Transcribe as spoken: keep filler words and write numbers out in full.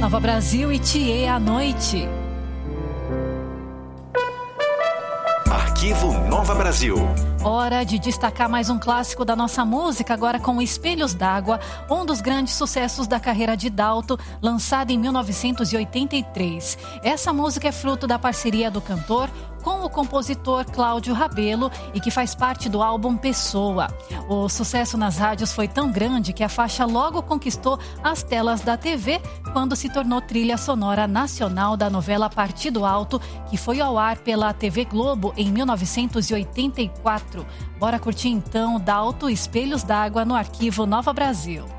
Nova Brasil e Thier à noite. Arquivo Nova Brasil. Hora de destacar mais um clássico da nossa música, agora com Espelhos d'Água, um dos grandes sucessos da carreira de Dalto, lançado em mil novecentos e oitenta e três. Essa música é fruto da parceria do cantor com o compositor Cláudio Rabelo e que faz parte do álbum Pessoa. O sucesso nas rádios foi tão grande que a faixa logo conquistou as telas da T V quando se tornou trilha sonora nacional da novela Partido Alto, que foi ao ar pela T V Globo em mil novecentos e oitenta e quatro. Bora curtir então Dalto, Espelhos d'Água no Arquivo Nova Brasil.